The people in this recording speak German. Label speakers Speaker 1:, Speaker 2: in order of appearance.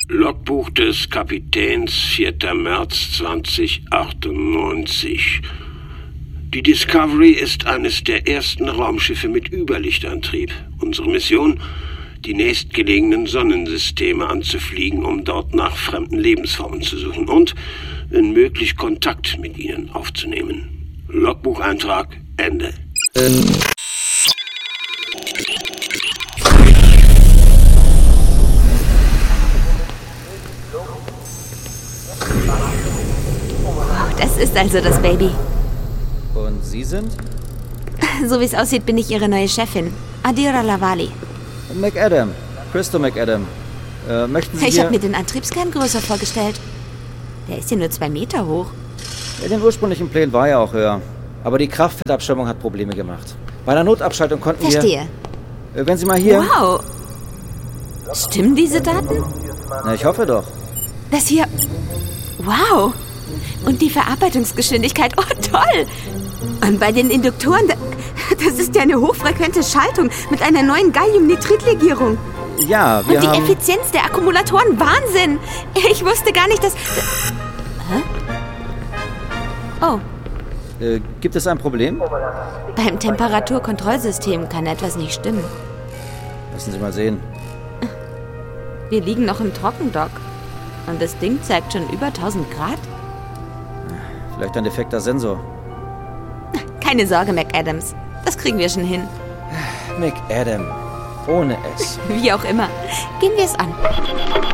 Speaker 1: Logbuch des Kapitäns, 4. März 2098. Die Discovery ist eines der ersten Raumschiffe mit Überlichtantrieb. Unsere Mission: die nächstgelegenen Sonnensysteme anzufliegen, um dort nach fremden Lebensformen zu suchen und, wenn möglich, Kontakt mit ihnen aufzunehmen. Logbucheintrag Ende.
Speaker 2: Das ist also das Baby.
Speaker 3: Und Sie sind?
Speaker 2: So wie es aussieht, bin ich Ihre neue Chefin, Adira Lavali.
Speaker 3: McAdam. Christo McAdam. Möchten Sie
Speaker 2: Ich habe mir den Antriebskern größer vorgestellt. Der ist ja nur 2 Meter hoch.
Speaker 3: Ja, den ursprünglichen Plänen war ja auch höher. Aber die Kraftfeldabschirmung hat Probleme gemacht. Bei der Notabschaltung konnten
Speaker 2: Verstehe.
Speaker 3: wir... Wenn Sie mal hier...
Speaker 2: Wow. Stimmen diese Daten?
Speaker 3: Na, ich hoffe doch.
Speaker 2: Das hier... Wow. Und die Verarbeitungsgeschwindigkeit. Oh, toll. Und bei den Induktoren... Das ist ja eine hochfrequente Schaltung mit einer neuen Galliumnitridlegierung.
Speaker 3: Ja, wir haben...
Speaker 2: Und die Effizienz der Akkumulatoren, Wahnsinn! Ich wusste gar nicht, dass... Hä? Oh,
Speaker 3: gibt es ein Problem?
Speaker 2: beim Temperaturkontrollsystem kann etwas nicht stimmen.
Speaker 3: Lassen Sie mal sehen.
Speaker 2: Wir liegen noch im Trockendock. Und das Ding zeigt schon über 1000 Grad.
Speaker 3: Vielleicht ein defekter Sensor.
Speaker 2: Keine Sorge, McAdams. Das kriegen wir schon hin.
Speaker 3: McAdam. Ohne S.
Speaker 2: Wie auch immer. Gehen wir es an.